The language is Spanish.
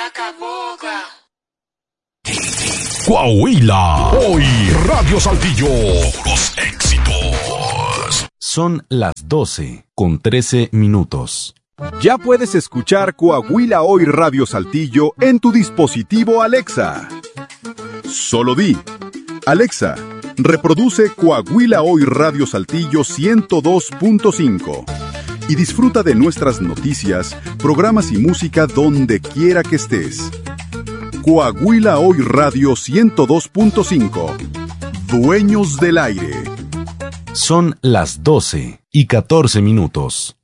Coahuila, hoy Radio Saltillo, los éxitos. Son las 12:13. Ya puedes escuchar Coahuila Hoy Radio Saltillo en tu dispositivo Alexa. Solo di, Alexa, reproduce Coahuila Hoy Radio Saltillo 102.5 y disfruta de nuestras noticias, programas y música donde quiera que estés. Coahuila Hoy Radio 102.5. Dueños del aire. Son las 12:14.